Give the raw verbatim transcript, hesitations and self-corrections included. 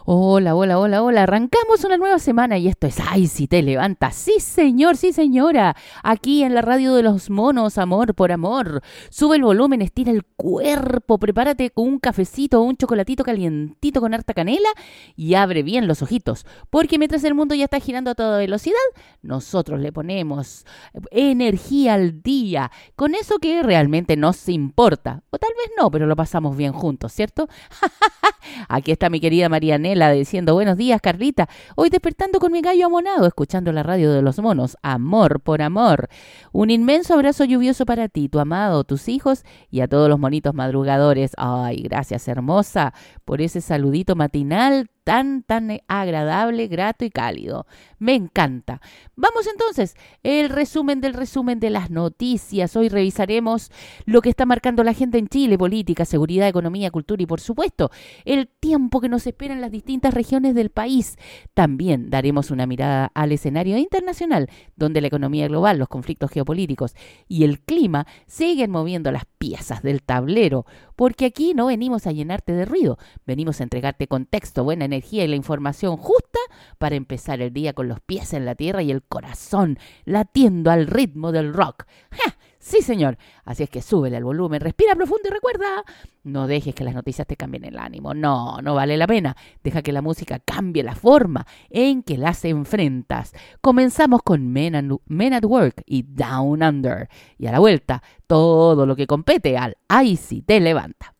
Hola, hola, hola, hola. Arrancamos una nueva semana y esto es Ay, si te levanta. Sí, señor, sí, señora. Aquí en la radio de los monos, amor por amor. Sube el volumen, estira el cuerpo, prepárate con un cafecito o un chocolatito calientito con harta canela y abre bien los ojitos. Porque mientras el mundo ya está girando a toda velocidad, nosotros le ponemos energía al día. Con eso que realmente nos importa. O tal vez no, pero lo pasamos bien juntos, ¿cierto? Aquí está mi querida Marianela diciendo buenos días, Carlita. Hoy despertando con mi gallo amonado, escuchando la radio de los monos. Amor por amor. Un inmenso abrazo lluvioso para ti, tu amado, tus hijos y a todos los monitos madrugadores. Ay, gracias, hermosa, por ese saludito matinal tan, tan agradable, grato y cálido. Me encanta. Vamos entonces, el resumen del resumen de las noticias. Hoy revisaremos lo que está marcando la agenda en Chile, política, seguridad, economía, cultura y, por supuesto, el tiempo que nos espera en las distintas regiones del país. También daremos una mirada al escenario internacional, donde la economía global, los conflictos geopolíticos y el clima siguen moviendo las piezas del tablero, porque aquí no venimos a llenarte de ruido, venimos a entregarte contexto, buena energía y la información justa para empezar el día con los pies en la tierra y el corazón latiendo al ritmo del rock. ¡Ja! Sí, señor. Así es que súbele al volumen, respira profundo y recuerda, no dejes que las noticias te cambien el ánimo. No, no vale la pena. Deja que la música cambie la forma en que las enfrentas. Comenzamos con Men, and, Men at Work y Down Under. Y a la vuelta, todo lo que compete al Ay, si te levanta.